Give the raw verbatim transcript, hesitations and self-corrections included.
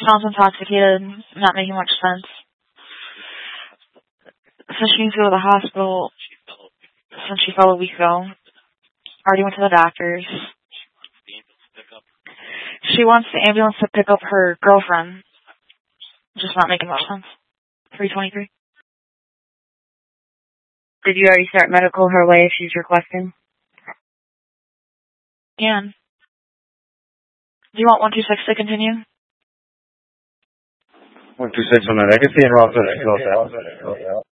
Sounds intoxicated, not making much sense. So she needs to go to the hospital since she fell a week ago. Already went to the doctors. She wants the ambulance to pick up her girlfriend. Just not making much sense. three twenty-three. Did you already start medical her way if she's requesting? And do you want one two six to continue? one two six on the legacy and Ross.